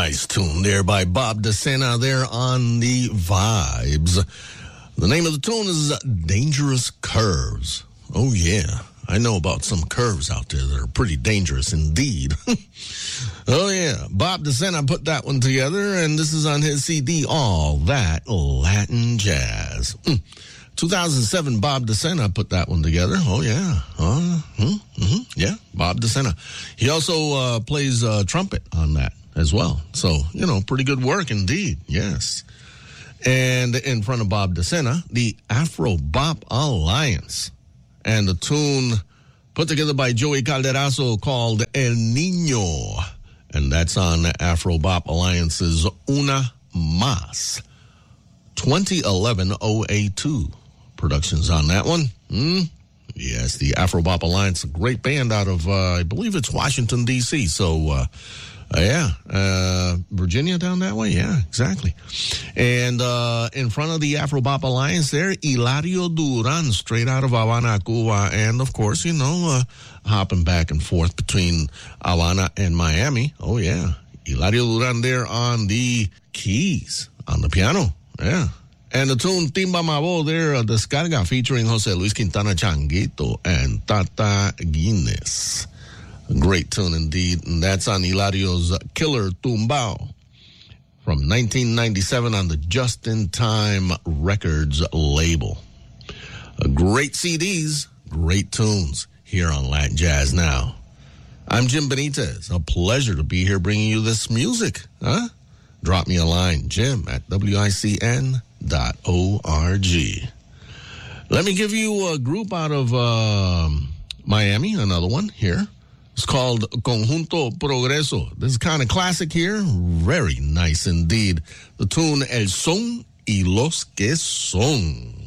Nice tune there by Bob DeSena there on the Vibes. The name of the tune is Dangerous Curves. Oh, yeah. I know about some curves out there that are pretty dangerous indeed. Oh, yeah. Bob DeSena put that one together, and this is on his CD, All That Latin Jazz. 2007, Bob DeSena put that one together. Oh, yeah. Yeah, Bob DeSena. He also plays trumpet on that as well. So, pretty good work indeed. Yes. And in front of Bob DeSena, the Afro Bop Alliance. And the tune put together by Joey Calderazo called El Niño. And that's on Afro Bop Alliance's Una Más. 2011 OA2 productions on that one. Yes, the Afro Bop Alliance, a great band out of, I believe it's Washington, D.C. So, Virginia down that way. Yeah, exactly. And in front of the Afro Bop Alliance there, Hilario Duran, straight out of Havana, Cuba. And, of course, hopping back and forth between Havana and Miami. Oh, yeah. Hilario Duran there on the keys, on the piano. Yeah. And the tune Timba Mabo there, Descarga, featuring Jose Luis Quintana Changuito and Tata Guinness. Great tune indeed, and that's on Hilario's Killer Tumbao from 1997 on the Just in Time Records label. Great CDs, great tunes here on Latin Jazz Now. I'm Jim Benitez. A pleasure to be here bringing you this music. Drop me a line, jim@wicn.org. Let me give you a group out of Miami, another one here. It's called Conjunto Progreso. This is kind of classic here. Very nice indeed. The tune El Son y Los Que Son.